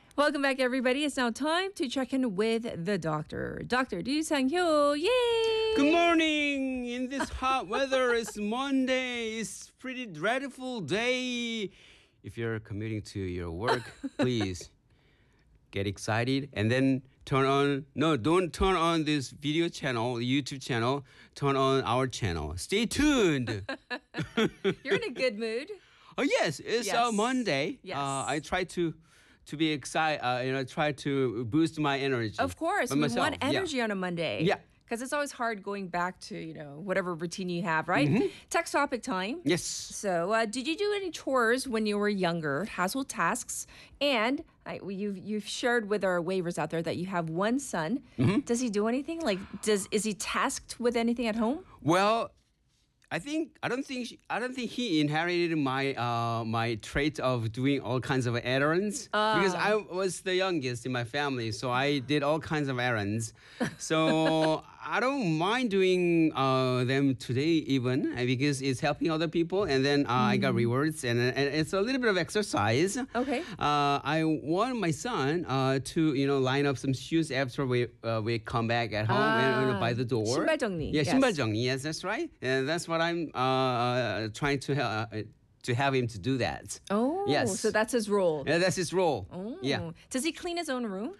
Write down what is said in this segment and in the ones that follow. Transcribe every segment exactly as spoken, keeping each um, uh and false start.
Welcome back, everybody. It's now time to check in with the doctor. Doctor Lee Sang-hyo, yay! Good morning. In this hot weather, it's Monday. It's pretty dreadful day. If you're commuting to your work, please get excited and then turn on. No, don't turn on this video channel, YouTube channel. Turn on our channel. Stay tuned. You're in a good mood. Oh yes, it's Yes. uh, Monday. Yes. Uh, I try to to be excited. Uh, you know, try to boost my energy. Of course, by we myself. want energy Yeah. on a Monday. Yeah. Because it's always hard going back to, you know, whatever routine you have, right? Text topic time. Yes. So, uh, did you do any chores when you were younger, household tasks? And I, you've you've shared with our waivers out there that you have one son. Does he do anything? Like, does is he tasked with anything at home? Well, I think I don't think she, I don't think he inherited my uh, my trait of doing all kinds of errands because I was the youngest in my family, so I did all kinds of errands. So I don't mind doing uh, them today even uh, because it's helping other people, and then uh, I got rewards, and, and it's a little bit of exercise. Okay. Uh, I want my son uh, to you know line up some shoes after we uh, we come back at home and you know, by the door. 신발 정리, Yeah, yes. 신발 정리. Yes, that's right. And that's what I'm uh, trying to uh, to have him to do that. Oh, Yes. so that's his role. Yeah, that's his role. Oh. Yeah. Does he clean his own room?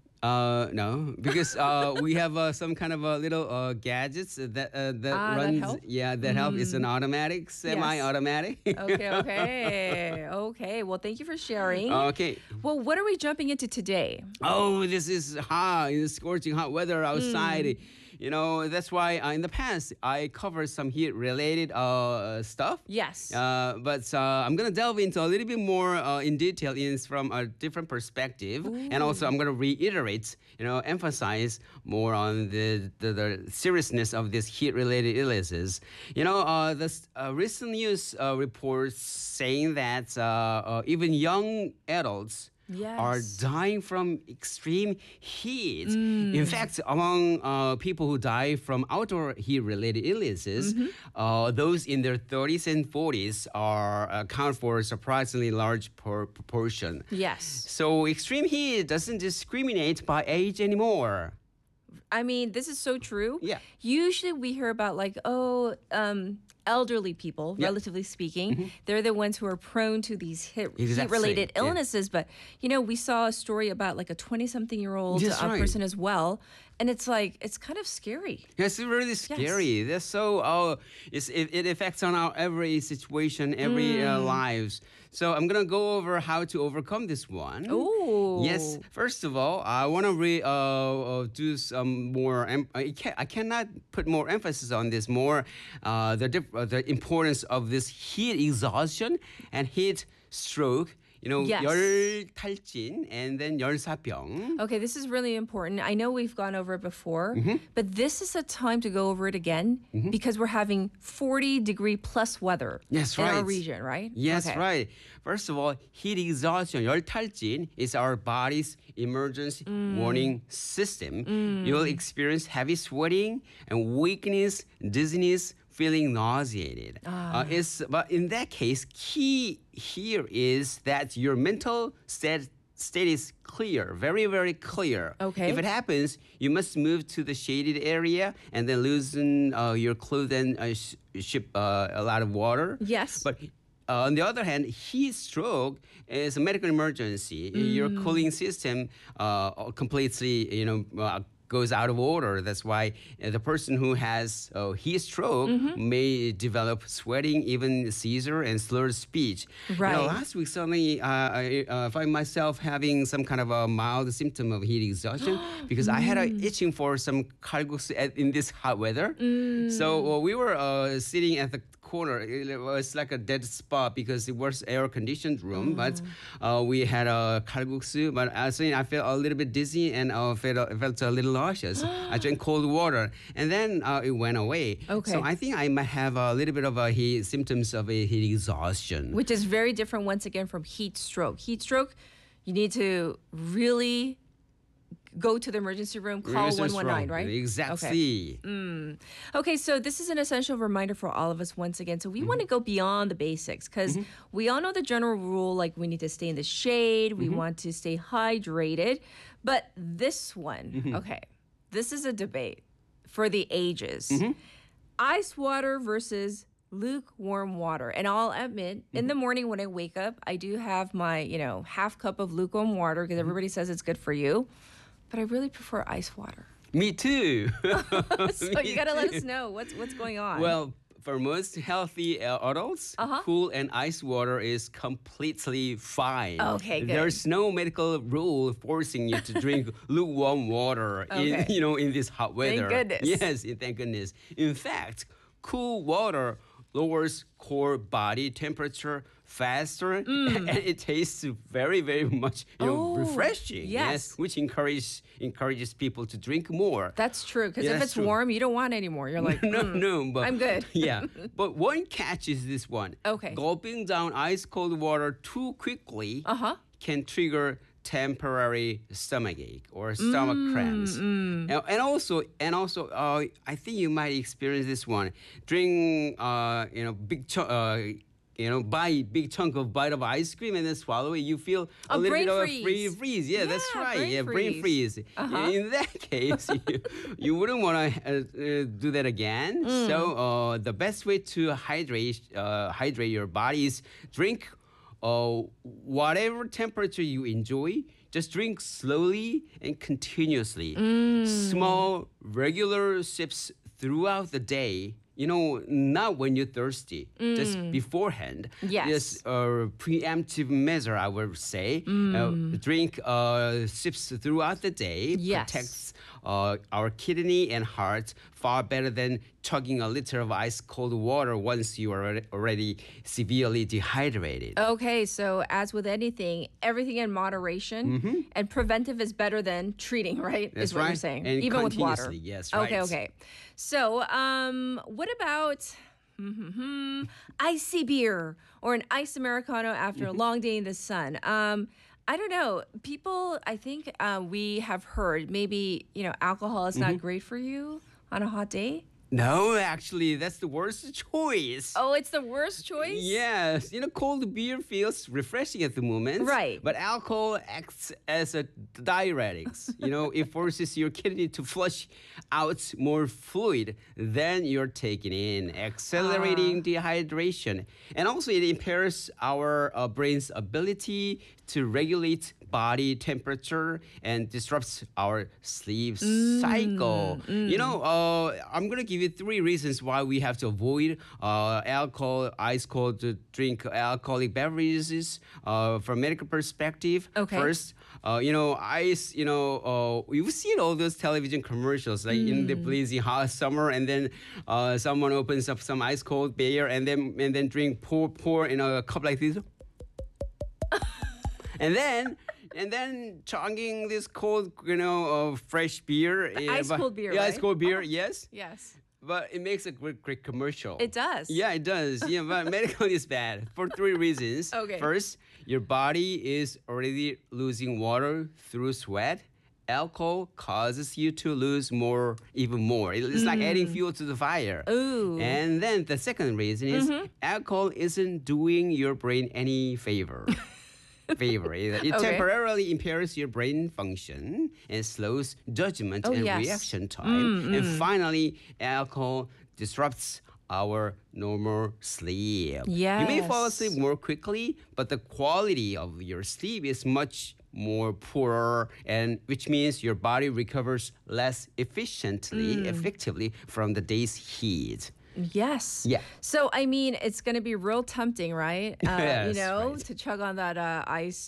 Uh, no, because uh, we have uh, some kind of uh, little uh, gadgets that uh, that Ah, that runs. help? Yeah, that help. It's an automatic, semi-automatic. Okay, okay. Okay. Well, thank you for sharing. Okay. Well, what are we jumping into today? Oh, this is hot. It's scorching hot weather outside. Mm. You know, that's why uh, in the past I covered some heat-related uh, stuff. Yes. Uh, but uh, I'm gonna delve into a little bit more uh, in detail, in from a different perspective, and also I'm gonna reiterate, you know, emphasize more on the the, the seriousness of this heat-related illnesses. You know, uh, the uh, recent news uh, reports saying that uh, uh, even young adults are Yes. dying from extreme heat. In fact, among uh, people who die from outdoor heat-related illnesses, uh, those in their thirties and forties are account for a surprisingly large por- proportion. Yes. So extreme heat doesn't discriminate by age anymore. I mean, this is so true. Yeah. Usually we hear about like, oh, um, elderly people, Yeah. relatively speaking, they're the ones who are prone to these hit, Exactly, heat-related yeah. illnesses. But, you know, we saw a story about like a twenty-something-year-old That's uh, right. person as well. And it's like, it's kind of scary. It's really scary. That's so. Uh, it's, it, it affects on our every situation, every uh, lives. So I'm gonna go over how to overcome this one. Ooh. Yes. First of all, I want to re, uh, uh, do some more. Em- I, can, I cannot put more emphasis on this. More uh, the diff- uh, the importance of this heat exhaustion and heat stroke. You know, Yes. 열탈진 and then 열사병. Okay, this is really important. I know we've gone over it before, Mm-hmm. but this is a time to go over it again because we're having forty degree plus weather Yes, in our right. region, right? Yes, Okay. right. First of all, heat exhaustion, 열탈진, is our body's emergency Mm. warning system. You'll experience heavy sweating and weakness, dizziness, feeling nauseated. Ah. Uh, it's, but in that case, key here is that your mental state state is clear, very, very clear. Okay. If it happens, you must move to the shaded area and then loosen uh, your clothes and uh, sh- ship uh, a lot of water. Yes. But uh, on the other hand, heat stroke is a medical emergency. Your cooling system uh, completely, you know, uh, goes out of order. That's why uh, the person who has uh, heat stroke may develop sweating, even seizure and slurred speech. You Right. know, last week suddenly uh, I uh, find myself having some kind of a mild symptom of heat exhaustion because I had a itching for some kalguksu at- in this hot weather. So uh, we were uh, sitting at the corner. It was like a dead spot because it was air conditioned room. But uh, we had a kalguksu. But uh, suddenly I felt a little bit dizzy and uh, felt, felt a little nauseous. I drank cold water, and then uh, it went away. Okay. So I think I might have a little bit of a heat, symptoms of a heat exhaustion. Which is very different once again from heat stroke. Heat stroke, you need to really go to the emergency room, call Yes, that's one one nine, wrong. right? Exactly. Okay, so this is an essential reminder for all of us once again. So we want to go beyond the basics because we all know the general rule like we need to stay in the shade, we want to stay hydrated. But this one, okay, this is a debate for the ages. Ice water versus lukewarm water. And I'll admit, in the morning when I wake up, I do have my, you know, half cup of lukewarm water because everybody says it's good for you. But I really prefer ice water. Me too. So Me you got to let too. us know what's what's going on. Well, for most healthy uh, adults, Uh-huh. cool and ice water is completely fine. Okay, good. There's no medical rule forcing you to drink lukewarm water in Okay. you know in this hot weather. goodness. Yes, thank goodness. In fact, cool water lowers core body temperature faster and it tastes very very much you know, Mm. Oh, refreshing. yes. Which encourage encourages people to drink more. that's true because Yeah, if that's it's true. warm, you don't want any more. You're like, no, "Mm, no, but I'm good." Yeah, but one catch is this one. Okay. Gulping down ice cold water too quickly Uh-huh. can trigger temporary stomach ache or stomach Mm, cramps. And, and also, and also, uh, I think you might experience this one. Drink, uh, you know, big chunk. Uh, you know, buy a big chunk of bite of ice cream and then swallow it. You feel a A little brain bit of a freeze. free freeze. Yeah, that's Yeah, right. brain yeah, brain freeze. freeze. Uh-huh. In that case, you, you wouldn't want to uh, uh, do that again. Mm. So uh, the best way to hydrate uh, hydrate your body is drink uh, whatever temperature you enjoy. Just drink slowly and continuously. Mm. Small, regular sips throughout the day. You know, not when you're thirsty, just beforehand. Mm. Yes. This uh, preemptive measure, I would say. Uh, drink uh, sips throughout the day Yes. protects uh, our kidney and heart far better than chugging a liter of ice cold water once you are alre- already severely dehydrated. Okay, so as with anything, everything in moderation and preventive is better than treating, right? That's is what you're right. saying. And Even with water. continuously, yes, Okay, right. okay. So, um, what about hmm, icy beer or an iced Americano after a long day in the sun? Um, I don't know. People, I think uh, we have heard maybe, you know, alcohol is not great for you on a hot day. No, actually, that's the worst choice. Oh, it's the worst choice? Yes, you know, cold beer feels refreshing at the moment. Right. But alcohol acts as a diuretics. You know, it forces your kidney to flush out more fluid than you're taking in, accelerating dehydration. And also, it impairs our uh, brain's ability to regulate body temperature and disrupts our sleep cycle. You know, uh, I'm gonna give you three reasons why we have to avoid uh, alcohol, ice cold to drink alcoholic beverages uh, from medical perspective. Okay. First, uh, you know, ice. You know, uh, you've seen all those television commercials like in the blazing hot summer, and then uh, someone opens up some ice cold beer and then and then drink pour pour in a cup like this. And then, and then chugging this cold, you know, uh, fresh beer. uh, ice but- cold beer, Yeah, ice right? cold beer. Oh. Yes, Yes. but it makes a great, great commercial. It does. Yeah, it does. Yeah, but medical is bad for three reasons. Okay. First, your body is already losing water through sweat. Alcohol causes you to lose more, even more. It's like adding fuel to the fire. Mm. Ooh. And then the second reason is alcohol isn't doing your brain any favor. favor. It it Okay. temporarily impairs your brain function and slows judgment Oh, and yes. reaction time. And finally, alcohol disrupts our normal sleep. You may fall asleep Yes. more quickly, but the quality of your sleep is much more poorer, and which means your body recovers less efficiently, effectively from the day's heat. Yes. Yeah. So I mean, it's going to be real tempting, right? Uh, Yes, you know, right. to chug on that uh, ice